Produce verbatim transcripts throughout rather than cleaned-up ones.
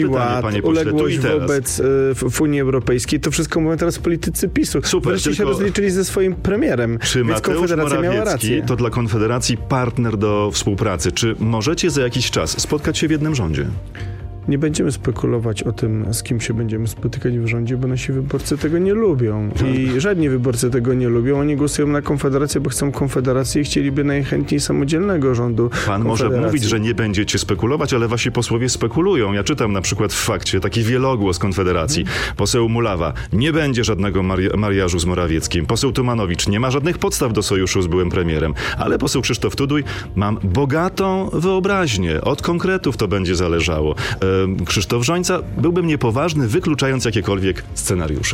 Polski Ład, panie pośle, uległość tu i teraz. wobec y, w, w Unii Europejskiej, to wszystko mówią teraz politycy PiSu. Super, Wreszcie tylko... się rozliczyli ze swoim premierem, Czy więc Mateusz Konfederacja miała Morawiecki rację. to dla Konfederacji partner do współpracy? Czy możecie za jakiś czas spotkać się w jednym rządzie? Nie będziemy spekulować o tym, z kim się będziemy spotykać w rządzie, bo nasi wyborcy tego nie lubią. I żadni wyborcy tego nie lubią. Oni głosują na Konfederację, bo chcą Konfederację i chcieliby najchętniej samodzielnego rządu. Pan może mówić, że nie będziecie spekulować, ale wasi posłowie spekulują. Ja czytam na przykład w Fakcie taki wielogłos Konfederacji. Hmm. Poseł Mulawa: nie będzie żadnego mari- mariażu z Morawieckim. Poseł Tumanowicz: nie ma żadnych podstaw do sojuszu z byłym premierem. Ale poseł Krzysztof Tuduj: mam bogatą wyobraźnię. Od konkretów to będzie zależało. Krzysztof Rzońca: byłbym niepoważny, wykluczając jakiekolwiek scenariusze.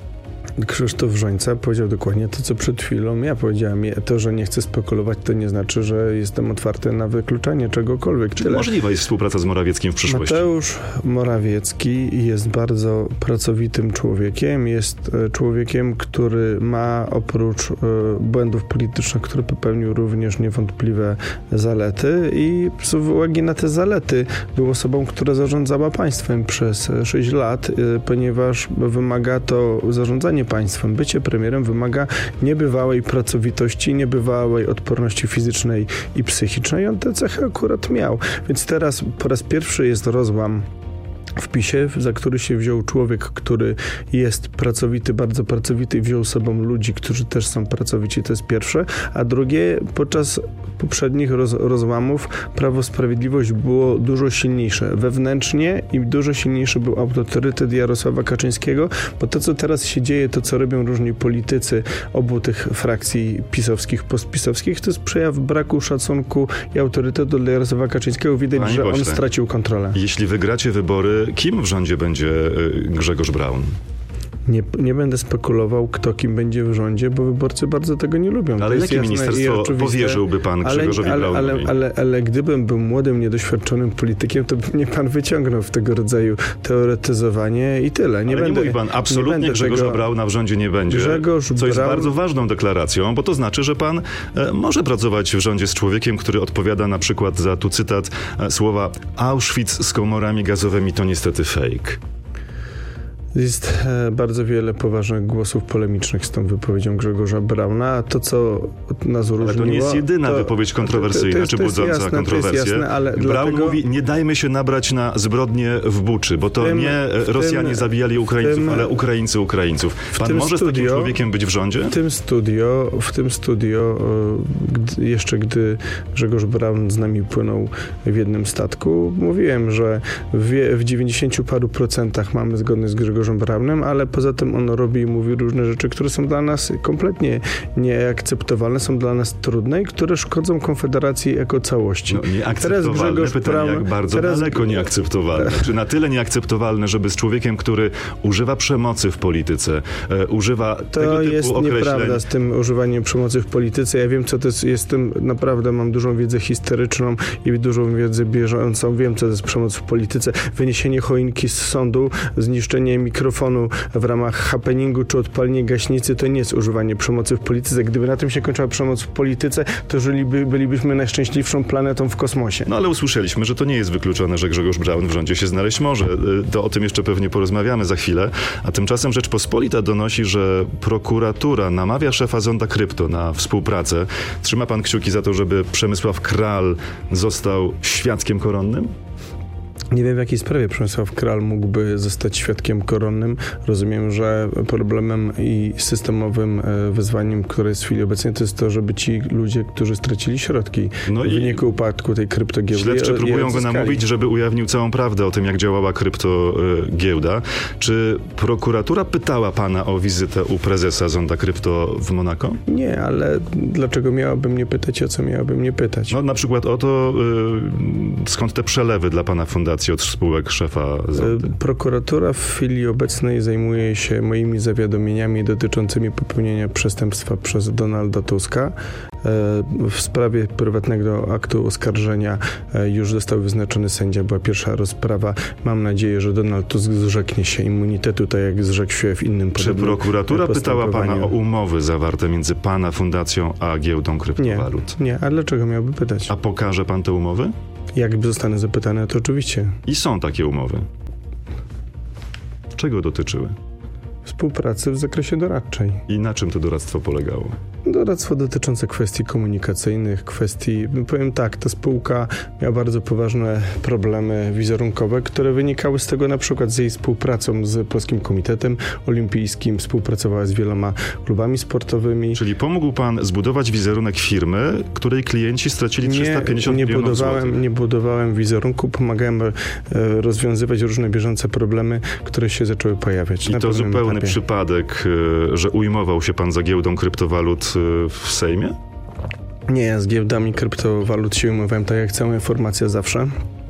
Krzysztof Rzońca powiedział dokładnie to, co przed chwilą ja powiedziałem. To, że nie chcę spekulować, to nie znaczy, że jestem otwarty na wykluczanie czegokolwiek. Czy możliwa jest współpraca z Morawieckim w przyszłości? Mateusz Morawiecki jest bardzo pracowitym człowiekiem. Jest człowiekiem, który ma oprócz błędów politycznych, które popełnił, również niewątpliwe zalety i z uwagi na te zalety był osobą, która zarządzała państwem przez sześć lat, ponieważ wymaga to zarządzanie państwem. Bycie premierem wymaga niebywałej pracowitości, niebywałej odporności fizycznej i psychicznej. On te cechy akurat miał. Więc teraz po raz pierwszy jest rozłam w PiSie, za który się wziął człowiek, który jest pracowity, bardzo pracowity i wziął sobą ludzi, którzy też są pracowici, to jest pierwsze. A drugie, podczas poprzednich roz, rozłamów Prawo Sprawiedliwość było dużo silniejsze wewnętrznie i dużo silniejszy był autorytet Jarosława Kaczyńskiego, bo to, co teraz się dzieje, to, co robią różni politycy obu tych frakcji pisowskich, postpisowskich, to jest przejaw braku szacunku i autorytetu dla Jarosława Kaczyńskiego. Widać, Panie że pośle, on stracił kontrolę. Jeśli wygracie wybory, kim w rządzie będzie Grzegorz Braun? Nie, nie będę spekulował, kto kim będzie w rządzie, bo wyborcy bardzo tego nie lubią. Ale to jakie ministerstwo powierzyłby pan Grzegorzowi ale, ale, Braunowi? ale, ale, ale gdybym był młodym, niedoświadczonym politykiem, to by mnie pan wyciągnął w tego rodzaju teoretyzowanie i tyle. Nie ale będę, nie mówi pan, absolutnie Grzegorza tego... Brauna w rządzie nie będzie. Grzegorz co Braun... jest bardzo ważną deklaracją, bo to znaczy, że pan e, może pracować w rządzie z człowiekiem, który odpowiada na przykład za, tu cytat, e, słowa: Auschwitz z komorami gazowymi to niestety fake. Jest e, bardzo wiele poważnych głosów polemicznych z tą wypowiedzią Grzegorza Brauna, a to, co nas różniło... Ale to nie jest jedyna to, wypowiedź kontrowersyjna, to, to jest, czy budząca jasne, kontrowersję. Jasne, ale Braun dlatego... mówi: nie dajmy się nabrać na zbrodnie w Buczy, bo to tym, nie Rosjanie tym, zabijali Ukraińców, tym, ale Ukraińcy Ukraińców. Pan może studio, z takim człowiekiem być w rządzie? W tym studio, w tym studio gdy, jeszcze gdy Grzegorz Braun z nami płynął w jednym statku, mówiłem, że w, w dziewięćdziesięciu paru procentach mamy zgodność z Grzegorzem Braunem, ale poza tym on robi i mówi różne rzeczy, które są dla nas kompletnie nieakceptowalne, są dla nas trudne i które szkodzą Konfederacji jako całości. No, nieakceptowalne, pytanie, Braun, jak bardzo teraz... daleko nieakceptowalne. Czy na tyle nieakceptowalne, żeby z człowiekiem, który używa przemocy w polityce, e, używa to tego typu jest określeń... nieprawda z tym używaniem przemocy w polityce. Ja wiem, co to jest. Jestem, naprawdę mam dużą wiedzę historyczną i dużą wiedzę bieżącą. Wiem, co to jest przemoc w polityce. Wyniesienie choinki z sądu, zniszczenie mikrofonu w ramach happeningu czy odpalenie gaśnicy to nie jest używanie przemocy w polityce. Gdyby na tym się kończyła przemoc w polityce, to żyliby, bylibyśmy najszczęśliwszą planetą w kosmosie. No ale usłyszeliśmy, że to nie jest wykluczone, że Grzegorz Braun w rządzie się znaleźć może. To o tym jeszcze pewnie porozmawiamy za chwilę. A tymczasem Rzeczpospolita donosi, że prokuratura namawia szefa Zonda Krypto na współpracę. Trzyma pan kciuki za to, żeby Przemysław Kral został świadkiem koronnym? Nie wiem, w jakiej sprawie Przemysław Kral mógłby zostać świadkiem koronnym. Rozumiem, że problemem i systemowym wyzwaniem, które jest w chwili obecnej, to jest to, żeby ci ludzie, którzy stracili środki no w wyniku upadku tej kryptogiełdy... Śledczy próbują go namówić, żeby ujawnił całą prawdę o tym, jak działała kryptogiełda. Czy prokuratura pytała pana o wizytę u prezesa Zonda Krypto w Monako? Nie, ale dlaczego miałaby mnie pytać, o co miałaby mnie pytać? No na przykład o to, skąd te przelewy dla pana fundacji od spółek szefa Zondy. Prokuratura w chwili obecnej zajmuje się moimi zawiadomieniami dotyczącymi popełnienia przestępstwa przez Donalda Tuska. W sprawie prywatnego aktu oskarżenia już został wyznaczony sędzia, była pierwsza rozprawa. Mam nadzieję, że Donald Tusk zrzeknie się immunitetu, tak jak zrzekł się w innym Czy prokuratura pytała pana o umowy zawarte między pana fundacją a giełdą kryptowalut? Nie, nie. A dlaczego miałby pytać? A pokaże pan te umowy? Jak zostanę zapytany, to oczywiście. I są takie umowy? Czego dotyczyły? Współpracy w zakresie doradczej. I na czym to doradztwo polegało? Doradztwo dotyczące kwestii komunikacyjnych, kwestii, no powiem tak, ta spółka miała bardzo poważne problemy wizerunkowe, które wynikały z tego na przykład z jej współpracą z Polskim Komitetem Olimpijskim, współpracowała z wieloma klubami sportowymi. Czyli pomógł pan zbudować wizerunek firmy, której klienci stracili trzysta pięćdziesiąt nie, nie milionów budowałem, złotych. Nie budowałem wizerunku, pomagałem e, rozwiązywać różne bieżące problemy, które się zaczęły pojawiać. I to zupełny etapie. przypadek, e, że ujmował się pan za giełdą kryptowalut w Sejmie? Nie, ja z giełdami kryptowalut się umywałem, tak jak cała informacja zawsze.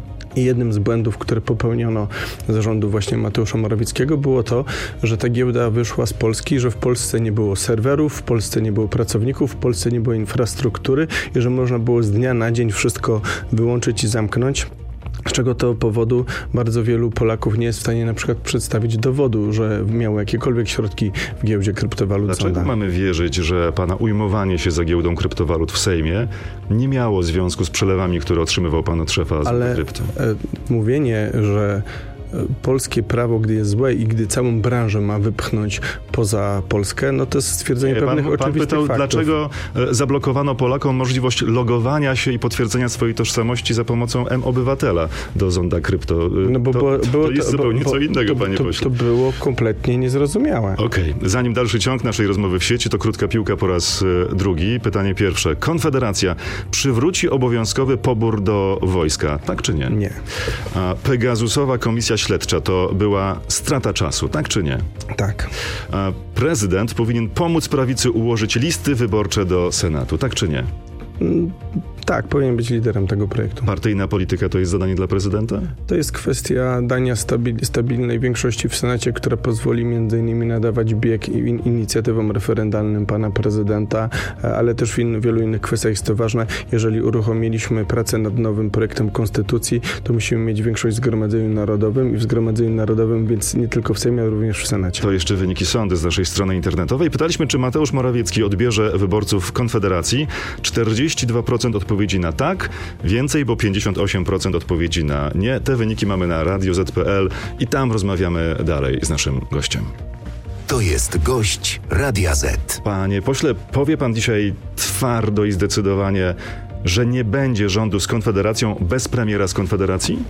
I jednym z błędów, które popełniono zarządu właśnie Mateusza Morawieckiego, było to, że ta giełda wyszła z Polski, że w Polsce nie było serwerów, w Polsce nie było pracowników, w Polsce nie było infrastruktury i że można było z dnia na dzień wszystko wyłączyć i zamknąć. Z czego to powodu bardzo wielu Polaków nie jest w stanie na przykład przedstawić dowodu, że miało jakiekolwiek środki w giełdzie kryptowalut. Dlaczego Zonda. mamy wierzyć, że pana ujmowanie się za giełdą kryptowalut w Sejmie nie miało związku z przelewami, które otrzymywał pan od szefa Ale krypto? e, mówienie, że polskie prawo, gdy jest złe i gdy całą branżę ma wypchnąć poza Polskę, no to jest stwierdzenie Nie, pewnych pan, pan oczywistych pytał, faktów. Dlaczego zablokowano Polakom możliwość logowania się i potwierdzenia swojej tożsamości za pomocą M-Obywatela do zonda krypto? No bo to, było, to, było, to jest to, zupełnie bo, co innego, to, panie to, pośle. To było kompletnie niezrozumiałe. Okej, okay. Zanim dalszy ciąg naszej rozmowy w sieci, to krótka piłka po raz drugi. Pytanie pierwsze. Konfederacja przywróci obowiązkowy pobór do wojska, tak czy nie? Nie. A Pegasusowa Komisja Śledcza to była strata czasu, tak czy nie? Tak. A prezydent powinien pomóc prawicy ułożyć listy wyborcze do Senatu, tak czy nie? Mm, tak, powinien być liderem tego projektu. Partyjna polityka to jest zadanie dla prezydenta? To jest kwestia dania stabil, stabilnej większości w Senacie, która pozwoli między innymi nadawać bieg in, inicjatywom referendalnym pana prezydenta, ale też w in, wielu innych kwestiach jest to ważne. Jeżeli uruchomiliśmy pracę nad nowym projektem konstytucji, to musimy mieć większość w Zgromadzeniu Narodowym i w Zgromadzeniu Narodowym, więc nie tylko w Sejmie, ale również w Senacie. To jeszcze wyniki sądy z naszej strony internetowej. Pytaliśmy, czy Mateusz Morawiecki odbierze wyborców Konfederacji. czterdzieści dwa procent odpowiedzi na tak, więcej, bo pięćdziesiąt osiem procent odpowiedzi na nie. Te wyniki mamy na radio zet kropka pe el i tam rozmawiamy dalej z naszym gościem. To jest gość Radia Z. Panie pośle, powie pan dzisiaj twardo i zdecydowanie, że nie będzie rządu z Konfederacją bez premiera z Konfederacji?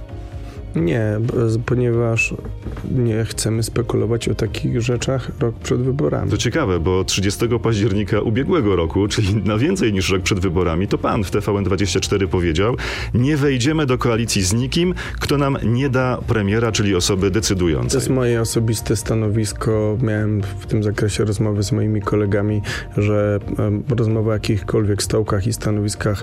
Nie, ponieważ nie chcemy spekulować o takich rzeczach rok przed wyborami. To ciekawe, bo trzydziestego października ubiegłego roku, czyli na więcej niż rok przed wyborami, to pan w T V N dwadzieścia cztery powiedział: nie wejdziemy do koalicji z nikim, kto nam nie da premiera, czyli osoby decydującej. To jest moje osobiste stanowisko. Miałem w tym zakresie rozmowy z moimi kolegami, że rozmowa o jakichkolwiek stołkach i stanowiskach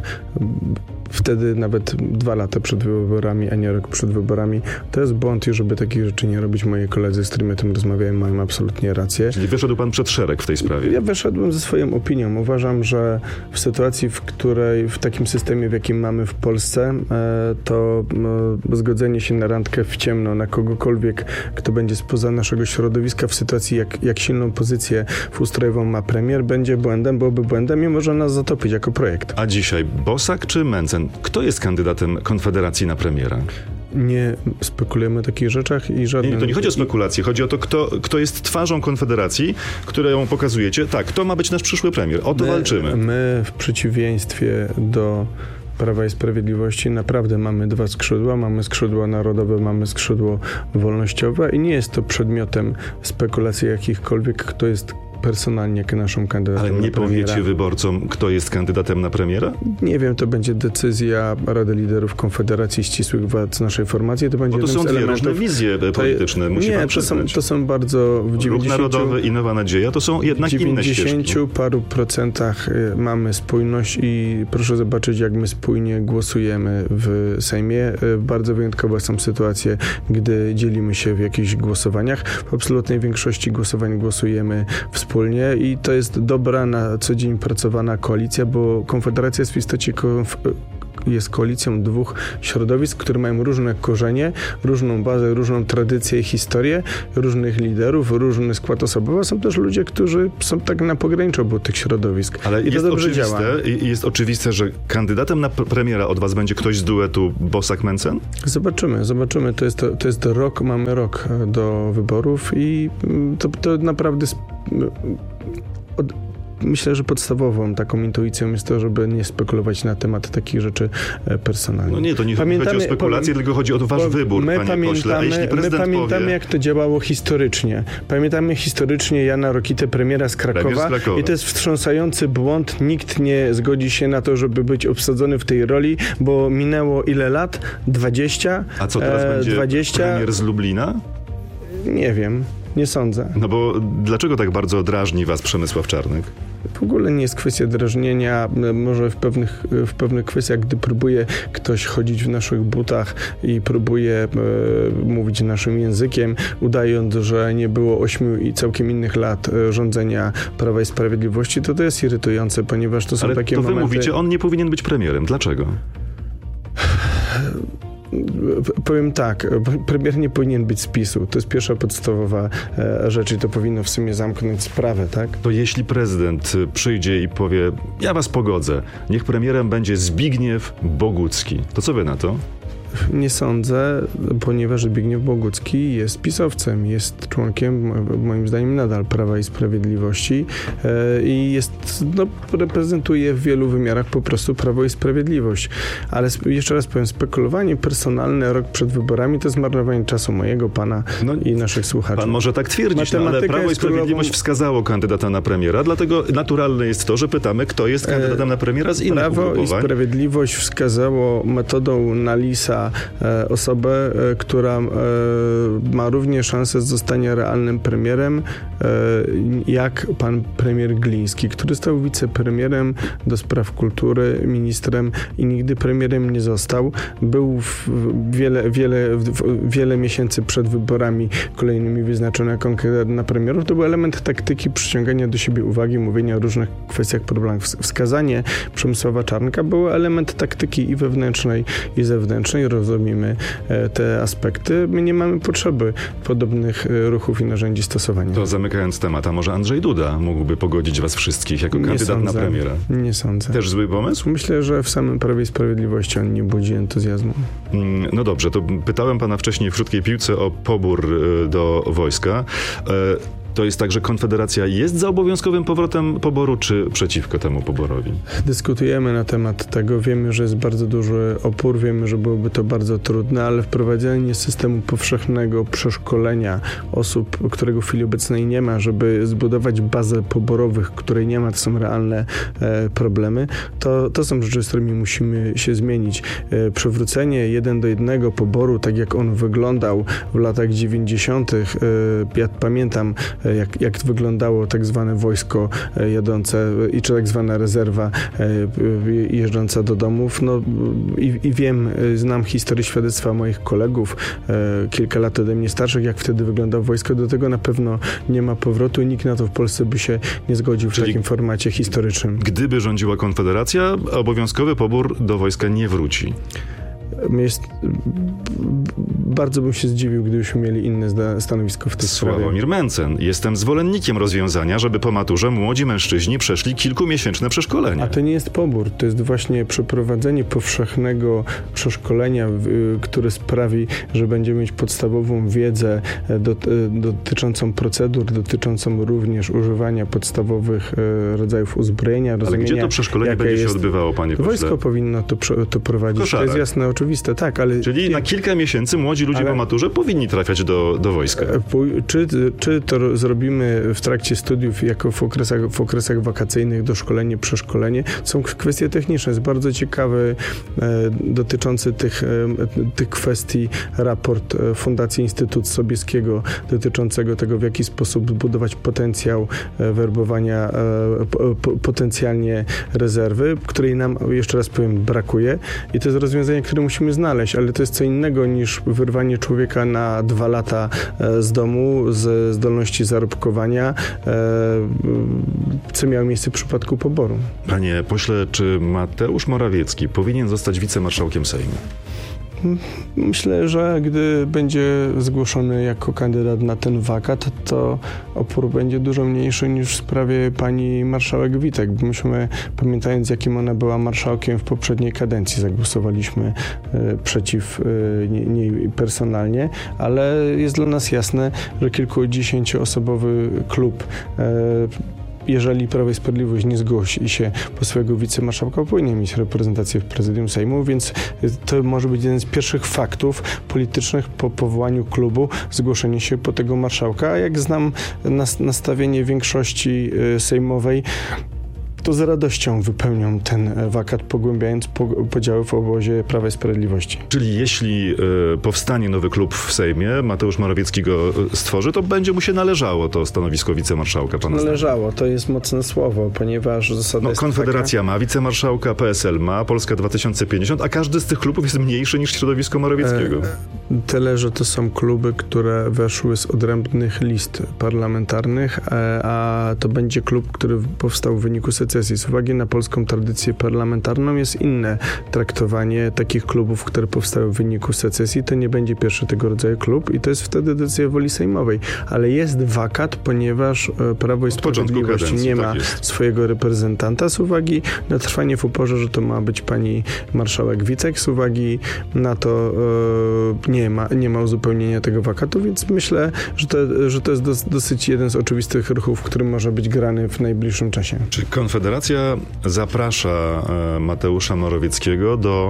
wtedy nawet dwa lata przed wyborami, a nie rok przed wyborami, to jest błąd i żeby takich rzeczy nie robić. Moi koledzy, z którymi o tym rozmawiałem, mają absolutnie rację. Czyli wyszedł pan przed szereg w tej sprawie? Ja wyszedłem ze swoją opinią. Uważam, że w sytuacji, w której, w takim systemie, w jakim mamy w Polsce, to zgodzenie się na randkę w ciemno, na kogokolwiek, kto będzie spoza naszego środowiska, w sytuacji, jak, jak silną pozycję w ustrojową ma premier, będzie błędem, byłoby błędem i może nas zatopić jako projekt. A dzisiaj Bosak czy Mencen? Kto jest kandydatem Konfederacji na premiera? Nie spekulujemy o takich rzeczach i żadnym... Nie, to nie chodzi o spekulacje, chodzi o to, kto, kto jest twarzą Konfederacji, którą pokazujecie. Tak, kto ma być nasz przyszły premier? O to my, walczymy. My w przeciwieństwie do Prawa i Sprawiedliwości naprawdę mamy dwa skrzydła. Mamy skrzydło narodowe, mamy skrzydło wolnościowe i nie jest to przedmiotem spekulacji jakichkolwiek, kto jest personalnie naszą kandydatem. Ale nie na premiera. powiecie wyborcom, kto jest kandydatem na premiera? Nie wiem, to będzie decyzja Rady Liderów Konfederacji Ścisłych Władz naszej formacji. To będzie Bo to są dwie elementów... różne wizje polityczne, musi nie, pan to są, przyznać. to są bardzo... W Ruch Narodowy i Nowa Nadzieja to są jednak inne ścieżki. W dziewięćdziesięciu paru procentach mamy spójność i proszę zobaczyć, jak my spójnie głosujemy w Sejmie. Bardzo wyjątkowe są sytuacje, gdy dzielimy się w jakichś głosowaniach. W absolutnej większości głosowań głosujemy wspólnie i to jest dobra, na co dzień pracowana koalicja, bo Konfederacja jest w istocie konf- jest koalicją dwóch środowisk, które mają różne korzenie, różną bazę, różną tradycję i historię, różnych liderów, różny skład osobowy. Są też ludzie, którzy są tak na pograniczu obu tych środowisk. Ale I jest, to dobrze oczywiste, działa. jest oczywiste, że kandydatem na premiera od was będzie ktoś z duetu Bosak-Mencen? Zobaczymy, zobaczymy. To jest, to, to jest rok, mamy rok do wyborów i to, to naprawdę sp- od, myślę, że podstawową taką intuicją jest to, żeby nie spekulować na temat takich rzeczy personalnych. No nie, to nie pamiętamy, chodzi o spekulacje, po, tylko chodzi o wasz wybór, my panie pamiętamy, pośle. A jeśli prezydent my pamiętamy, powie... jak to działało historycznie. Pamiętamy historycznie Jana Rokitę, premiera z Krakowa, Premier z Krakowa. I to jest wstrząsający błąd. Nikt nie zgodzi się na to, żeby być obsadzony w tej roli, bo minęło ile lat? dwadzieścia? A co teraz e, będzie dwadzieścia? Premier z Lublina? Nie wiem. Nie sądzę. No bo dlaczego tak bardzo drażni was Przemysław Czarnek? W ogóle nie jest kwestia drażnienia. Może w pewnych, w pewnych kwestiach, gdy próbuje ktoś chodzić w naszych butach i próbuje e, mówić naszym językiem, udając, że nie było ośmiu i całkiem innych lat e, rządzenia Prawa i Sprawiedliwości, to to jest irytujące, ponieważ to są Ale takie to wy momenty... mówicie, on nie powinien być premierem. Dlaczego? Powiem tak, premier nie powinien być z PiSu. To jest pierwsza podstawowa e, rzecz i to powinno w sumie zamknąć sprawę, tak? To jeśli prezydent przyjdzie i powie, ja was pogodzę, niech premierem będzie Zbigniew Bogucki, to co wy na to? Nie sądzę, ponieważ Zbigniew Bogucki jest pisowcem, jest członkiem, moim zdaniem, nadal Prawa i Sprawiedliwości e, i jest, no, reprezentuje w wielu wymiarach po prostu Prawo i Sprawiedliwość. Ale sp- jeszcze raz powiem, spekulowanie personalne rok przed wyborami to jest marnowanie czasu mojego, pana no, i naszych słuchaczy. Pan może tak twierdzić, no, ale Prawo i Sprawiedliwość królową... wskazało kandydata na premiera, dlatego naturalne jest to, że pytamy, kto jest kandydatem na premiera z innych Prawo ugrupowań. i Sprawiedliwość wskazało metodą Nalisa osobę, która ma równie szansę zostania realnym premierem, jak pan premier Gliński, który stał wicepremierem do spraw kultury, ministrem i nigdy premierem nie został. Był w wiele, wiele, wiele miesięcy przed wyborami kolejnymi wyznaczony jako kandydat na premierów. To był element taktyki przyciągania do siebie uwagi, mówienia o różnych kwestiach, problemach. Wskazanie Przemysława Czarnka było element taktyki i wewnętrznej, i zewnętrznej. Rozumiemy te aspekty. My nie mamy potrzeby podobnych ruchów i narzędzi stosowania. To zamykając temat, a może Andrzej Duda mógłby pogodzić was wszystkich jako nie kandydat sądzę. na premiera? Nie sądzę. Też zły pomysł? Myślę, że w samym Prawie i Sprawiedliwości on nie budzi entuzjazmu. No dobrze, to pytałem pana wcześniej w krótkiej piłce o pobór do wojska. To jest tak, że Konfederacja jest za obowiązkowym powrotem poboru, czy przeciwko temu poborowi? Dyskutujemy na temat tego. Wiemy, że jest bardzo duży opór, wiemy, że byłoby to bardzo trudne, ale wprowadzenie systemu powszechnego przeszkolenia osób, którego w chwili obecnej nie ma, żeby zbudować bazę poborowych, której nie ma, to są realne e, problemy, to, to są rzeczy, z którymi musimy się zmienić. E, przywrócenie jeden do jednego poboru, tak jak on wyglądał w latach dziewięćdziesiątych. E, ja pamiętam, Jak, jak wyglądało tak zwane wojsko jadące i czy tak zwana rezerwa jeżdżąca do domów. No i, i wiem, znam historię, świadectwa moich kolegów, kilka lat ode mnie starszych, jak wtedy wyglądało wojsko. Do tego na pewno nie ma powrotu i nikt na to w Polsce by się nie zgodził w Czyli takim formacie historycznym. Gdyby rządziła Konfederacja, obowiązkowy pobór do wojska nie wróci. Jest, bardzo bym się zdziwił, gdybyśmy mieli inne stanowisko w tej sprawie. Sławomir Mencen. Jestem zwolennikiem rozwiązania, żeby po maturze młodzi mężczyźni przeszli kilkumiesięczne przeszkolenie. A to nie jest pobór, to jest właśnie przeprowadzenie powszechnego przeszkolenia, które sprawi, że będziemy mieć podstawową wiedzę do, dotyczącą procedur, dotyczącą również używania podstawowych rodzajów uzbrojenia, rozumienia. Ale gdzie to przeszkolenie będzie się odbywało, panie pośle? Wojsko powinno to, to prowadzić. Koszarek. To jest jasne, oczywiste, tak, ale... Czyli na kilka miesięcy młodzi ludzie ale... po maturze powinni trafiać do, do wojska. Czy, czy to zrobimy w trakcie studiów, jako w okresach, w okresach wakacyjnych, doszkolenie, przeszkolenie, są kwestie techniczne. Jest bardzo ciekawy e, dotyczący tych, e, tych kwestii raport e, Fundacji Instytut Sobieskiego dotyczącego tego, w jaki sposób zbudować potencjał e, werbowania e, po, potencjalnie rezerwy, której nam, jeszcze raz powiem, brakuje. I to jest rozwiązanie, które musi musimy znaleźć, ale to jest co innego niż wyrwanie człowieka na dwa lata z domu, z zdolności zarobkowania, co miało miejsce w przypadku poboru. Panie pośle, czy Mateusz Morawiecki powinien zostać wicemarszałkiem Sejmu? Myślę, że gdy będzie zgłoszony jako kandydat na ten wakat, to opór będzie dużo mniejszy niż w sprawie pani marszałek Witek. Bo myśmy, pamiętając, jakim ona była marszałkiem w poprzedniej kadencji, zagłosowaliśmy e, przeciw e, niej personalnie, ale jest dla nas jasne, że kilkudziesięcioosobowy klub e, jeżeli Prawo i Sprawiedliwość nie zgłosi się po swojego wicemarszałka, powinien mieć reprezentację w prezydium Sejmu, więc to może być jeden z pierwszych faktów politycznych po powołaniu klubu, zgłoszenie się po tego marszałka. A jak znam nastawienie większości sejmowej, to z radością wypełnią ten wakat, pogłębiając podziały w obozie Prawa i Sprawiedliwości. Czyli jeśli y, powstanie nowy klub w Sejmie, Mateusz Morawiecki go stworzy, to będzie mu się należało to stanowisko wicemarszałka, pana Należało, zdaniem. To jest mocne słowo, ponieważ zasada no, jest Konfederacja taka... ma wicemarszałka, P S L ma, Polska dwa tysiące pięćdziesiąt, a każdy z tych klubów jest mniejszy niż środowisko Morawieckiego. E, tyle, że to są kluby, które weszły z odrębnych list parlamentarnych, e, a to będzie klub, który powstał w wyniku secesji. Z uwagi na polską tradycję parlamentarną jest inne traktowanie takich klubów, które powstały w wyniku secesji. To nie będzie pierwszy tego rodzaju klub i to jest wtedy decyzja woli sejmowej. Ale jest wakat, ponieważ Prawo i Sprawiedliwość nie ma tak swojego reprezentanta z uwagi na trwanie w uporze, że to ma być pani marszałek Witek, z uwagi na to e, nie ma, nie ma uzupełnienia tego wakatu, więc myślę, że to, że to jest dos, dosyć jeden z oczywistych ruchów, który może być grany w najbliższym czasie. Czy Konfederacja zaprasza Mateusza Morawieckiego do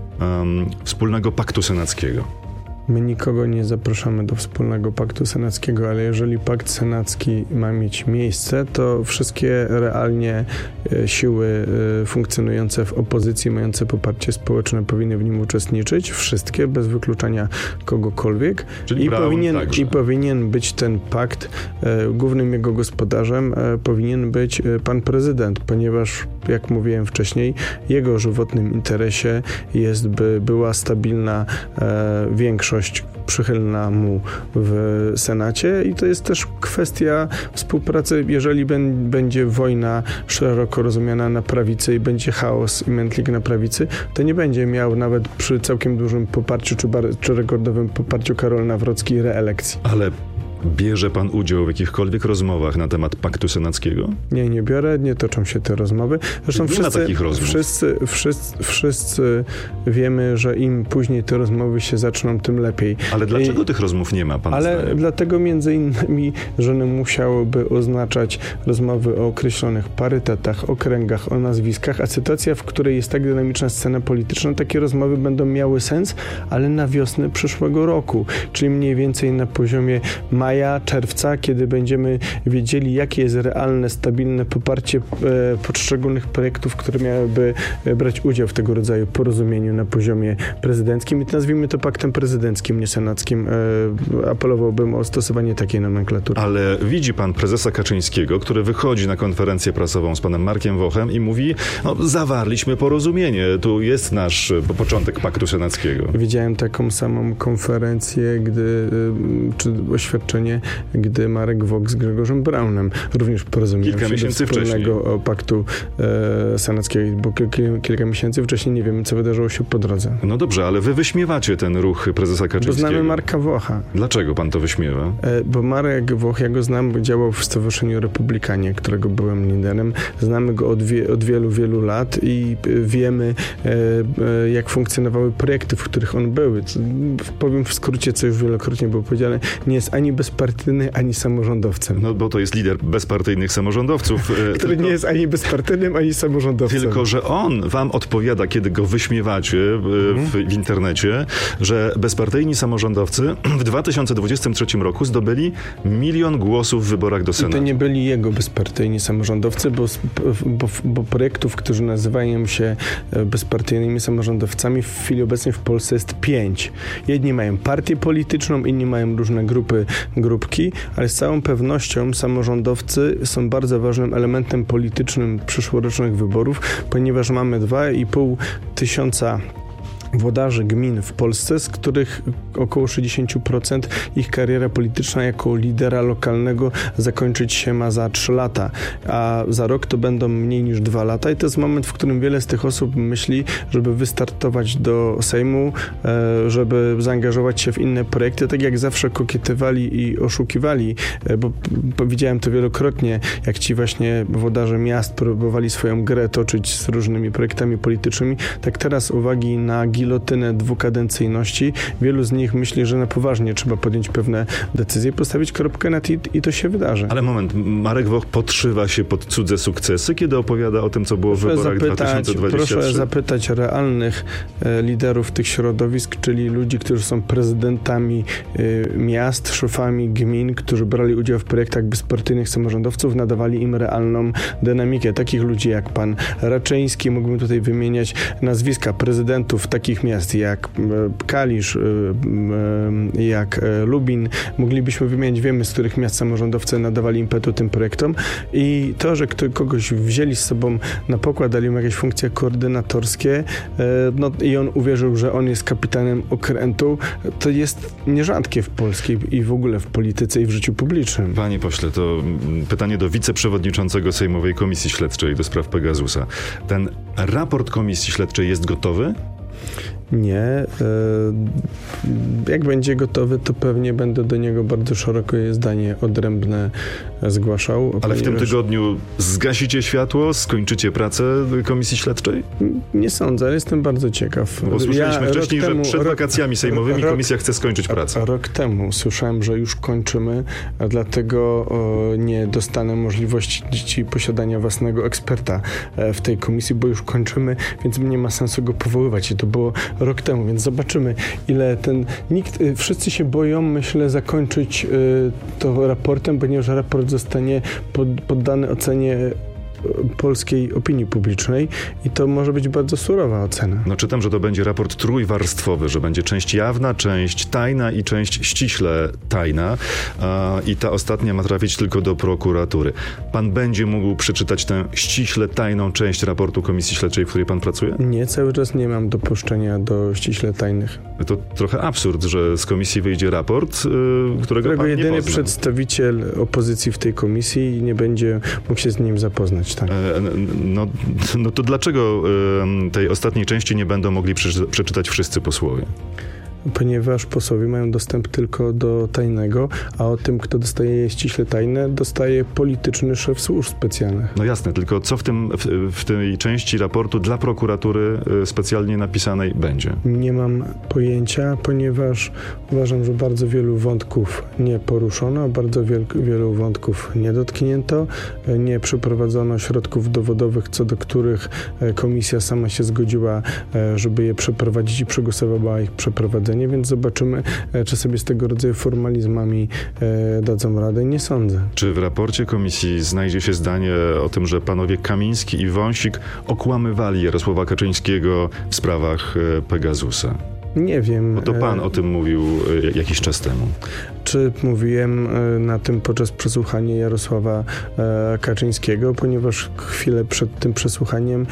um, wspólnego paktu senackiego? My nikogo nie zapraszamy do wspólnego paktu senackiego, ale jeżeli pakt senacki ma mieć miejsce, to wszystkie realnie e, siły e, funkcjonujące w opozycji, mające poparcie społeczne powinny w nim uczestniczyć. Wszystkie, bez wykluczania kogokolwiek. Czyli I powinien, I powinien być ten pakt, e, głównym jego gospodarzem e, powinien być e, pan prezydent, ponieważ, jak mówiłem wcześniej, jego żywotnym interesie jest, by była stabilna e, większość przychylna mu w Senacie i to jest też kwestia współpracy, jeżeli ben, będzie wojna szeroko rozumiana na prawicy i będzie chaos i mętlik na prawicy, to nie będzie miał nawet przy całkiem dużym poparciu czy, bar, czy rekordowym poparciu Karol Nawrocki reelekcji. Ale bierze pan udział w jakichkolwiek rozmowach na temat paktu senackiego? Nie, nie biorę, nie toczą się te rozmowy. Zresztą nie wszyscy, ma takich rozmów. Wszyscy, wszyscy, wszyscy wiemy, że im później te rozmowy się zaczną, tym lepiej. Ale dlaczego I, tych rozmów nie ma, pan Ale zdaniem? Dlatego między innymi, że one musiałyby oznaczać rozmowy o określonych parytetach, okręgach, o nazwiskach, a sytuacja, w której jest tak dynamiczna scena polityczna, takie rozmowy będą miały sens, ale na wiosnę przyszłego roku, czyli mniej więcej na poziomie maja, czerwca, kiedy będziemy wiedzieli, jakie jest realne, stabilne poparcie e, poszczególnych projektów, które miałyby e, brać udział w tego rodzaju porozumieniu na poziomie prezydenckim. I nazwijmy to paktem prezydenckim, nie senackim. E, apelowałbym o stosowanie takiej nomenklatury. Ale widzi pan prezesa Kaczyńskiego, który wychodzi na konferencję prasową z panem Markiem Wochem i mówi, no zawarliśmy porozumienie, tu jest nasz początek paktu senackiego. Widziałem taką samą konferencję, gdy, czy oświadczenie, gdy Marek Woch z Grzegorzem Braunem również porozumiał kilka się miesięcy do wspólnego wcześniej. paktu e, senackiego, bo kilka, kilka miesięcy wcześniej nie wiemy, co wydarzyło się po drodze. No dobrze, ale wy wyśmiewacie ten ruch prezesa Kaczyńskiego. Bo znamy Marka Wocha. Dlaczego pan to wyśmiewa? E, bo Marek Woch, ja go znam, działał w Stowarzyszeniu Republikanie, którego byłem liderem. Znamy go od, wie, od wielu, wielu lat i wiemy, e, e, jak funkcjonowały projekty, w których on był. Powiem w skrócie, co już wielokrotnie było powiedziane, nie jest ani bezpartyjny, ani samorządowcem. No bo to jest lider bezpartyjnych samorządowców. Który tylko, nie jest ani bezpartyjnym, ani samorządowcem. Tylko, że on wam odpowiada, kiedy go wyśmiewacie w, w, w internecie, że bezpartyjni samorządowcy w dwa tysiące dwudziestym trzecim roku zdobyli milion głosów w wyborach do Senatu. I to nie byli jego bezpartyjni samorządowcy, bo, bo, bo projektów, którzy nazywają się bezpartyjnymi samorządowcami, w chwili obecnej w Polsce jest pięć. Jedni mają partię polityczną, inni mają różne grupy, grupki, ale z całą pewnością samorządowcy są bardzo ważnym elementem politycznym przyszłorocznych wyborów, ponieważ mamy dwa i pół tysiąca włodarzy gmin w Polsce, z których około sześćdziesiąt procent ich kariera polityczna jako lidera lokalnego zakończyć się ma za trzy lata, a za rok to będą mniej niż dwa lata i to jest moment, w którym wiele z tych osób myśli, żeby wystartować do Sejmu, żeby zaangażować się w inne projekty, tak jak zawsze kokietywali i oszukiwali, bo widziałem to wielokrotnie, jak ci właśnie włodarze miast próbowali swoją grę toczyć z różnymi projektami politycznymi, tak teraz uwagi na gilotynę dwukadencyjności. Wielu z nich myśli, że na poważnie trzeba podjąć pewne decyzje, postawić kropkę nad i, i to się wydarzy. Ale moment, Marek Woch podszywa się pod cudze sukcesy, kiedy opowiada o tym, co było proszę w wyborach zapytać, dwa tysiące dwudziestym trzecim. Proszę zapytać realnych e, liderów tych środowisk, czyli ludzi, którzy są prezydentami e, miast, szefami gmin, którzy brali udział w projektach bezpartyjnych samorządowców, nadawali im realną dynamikę. Takich ludzi jak pan Raczyński, mógłbym tutaj wymieniać nazwiska prezydentów takich miast jak Kalisz, jak Lubin. Moglibyśmy wymienić, wiemy, z których miast samorządowcy nadawali impetu tym projektom i to, że kto, kogoś wzięli z sobą na pokład, dali mu jakieś funkcje koordynatorskie, no i on uwierzył, że on jest kapitanem okrętu, to jest nierzadkie w polskiej i w ogóle w polityce i w życiu publicznym. Panie pośle, to pytanie do wiceprzewodniczącego Sejmowej Komisji Śledczej do spraw Pegasusa. Ten raport Komisji Śledczej jest gotowy? Nie. Jak będzie gotowy, to pewnie będę do niego bardzo szerokie zdanie odrębne zgłaszał. Ale ponieważ... w tym tygodniu zgasicie światło, skończycie pracę Komisji Śledczej? Nie sądzę, ale jestem bardzo ciekaw. Bo słyszeliśmy ja wcześniej, że temu, przed rok, wakacjami sejmowymi rok, komisja chce skończyć pracę. Rok temu słyszałem, że już kończymy, a dlatego o, nie dostanę możliwości posiadania własnego eksperta w tej komisji, bo już kończymy, więc nie ma sensu go powoływać. I to było rok temu, więc zobaczymy, ile ten... Nikt, wszyscy się boją, myślę, zakończyć y, to raportem, ponieważ raport zostanie pod, poddany ocenie polskiej opinii publicznej i to może być bardzo surowa ocena. No czytam, że to będzie raport trójwarstwowy, że będzie część jawna, część tajna i część ściśle tajna a, i ta ostatnia ma trafić tylko do prokuratury. Pan będzie mógł przeczytać tę ściśle tajną część raportu Komisji Śledczej, w której pan pracuje? Nie, cały czas nie mam dopuszczenia do ściśle tajnych. To trochę absurd, że z komisji wyjdzie raport, yy, którego, którego pan nie jedyny pozna. Przedstawiciel opozycji w tej komisji nie będzie mógł się z nim zapoznać. Tak. E, no, no to dlaczego y, tej ostatniej części nie będą mogli przeczy- przeczytać wszyscy posłowie? Ponieważ posłowie mają dostęp tylko do tajnego, a o tym, kto dostaje ściśle tajne, dostaje polityczny szef służb specjalnych. No jasne, tylko co w, tym, w, w tej części raportu dla prokuratury specjalnie napisanej będzie? Nie mam pojęcia, ponieważ uważam, że bardzo wielu wątków nie poruszono, bardzo wiel, wielu wątków nie dotknięto, nie przeprowadzono środków dowodowych, co do których komisja sama się zgodziła, żeby je przeprowadzić i przegłosowała ich przeprowadzenie. Więc zobaczymy, czy sobie z tego rodzaju formalizmami e, dadzą radę. Nie sądzę. Czy w raporcie komisji znajdzie się zdanie o tym, że panowie Kamiński i Wąsik okłamywali Jarosława Kaczyńskiego w sprawach e, Pegasusa? Nie wiem. Bo to pan o tym mówił jakiś czas temu. Czy mówiłem na tym podczas przesłuchania Jarosława Kaczyńskiego, ponieważ chwilę przed tym przesłuchaniem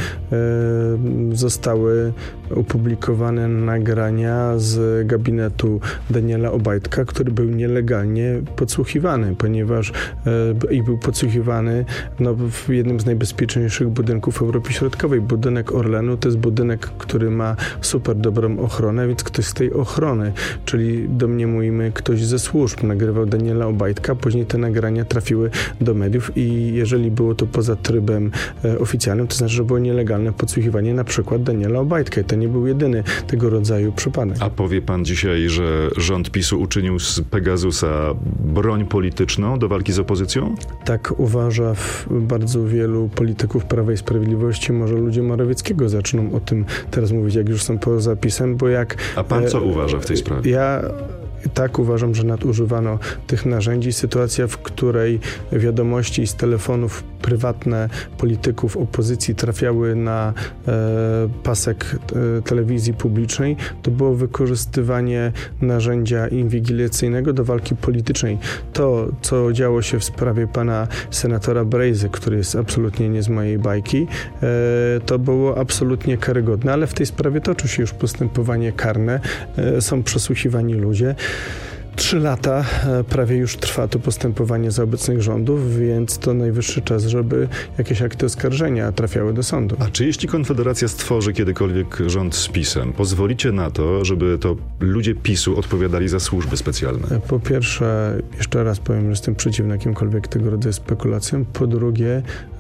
zostały opublikowane nagrania z gabinetu Daniela Obajtka, który był nielegalnie podsłuchiwany, ponieważ i był podsłuchiwany no, w jednym z najbezpieczniejszych budynków Europy Środkowej. Budynek Orlenu to jest budynek, który ma super dobrą ochronę, więc ktoś z tej ochrony, czyli domniemujmy ktoś ze służb, nagrywał Daniela Obajtka, później te nagrania trafiły do mediów i jeżeli było to poza trybem e, oficjalnym, to znaczy, że było nielegalne podsłuchiwanie na przykład Daniela Obajtka i to nie był jedyny tego rodzaju przypadek. A powie pan dzisiaj, że rząd PiSu uczynił z Pegasusa broń polityczną do walki z opozycją? Tak uważa bardzo wielu polityków Prawa i Sprawiedliwości. Może ludzie Morawieckiego zaczną o tym teraz mówić, jak już są poza PiS-em, bo jak... A pan co e, uważa w tej sprawie? Ja... tak uważam, że nadużywano tych narzędzi. Sytuacja, w której wiadomości z telefonów prywatne polityków opozycji trafiały na e, pasek e, telewizji publicznej, to było wykorzystywanie narzędzia inwigilacyjnego do walki politycznej. To, co działo się w sprawie pana senatora Brejzy, który jest absolutnie nie z mojej bajki, e, to było absolutnie karygodne, ale w tej sprawie toczy się już postępowanie karne, e, są przesłuchiwani ludzie. Trzy lata prawie już trwa to postępowanie za obecnych rządów, więc to najwyższy czas, żeby jakieś akty oskarżenia trafiały do sądu. A czy jeśli Konfederacja stworzy kiedykolwiek rząd z PiS-em, pozwolicie na to, żeby to ludzie PiS-u odpowiadali za służby specjalne? Po pierwsze, jeszcze raz powiem, że jestem przeciwny jakimkolwiek tego rodzaju spekulacjom. Po drugie,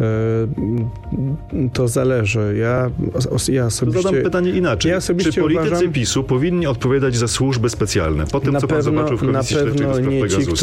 to zależy. Ja, ja osobiście... Zadam pytanie inaczej. Ja czy politycy uważam, PiS-u powinni odpowiadać za służby specjalne? Po tym, co pan pewno, zobaczył w Komisji Śledczej do spraw Pegasusa.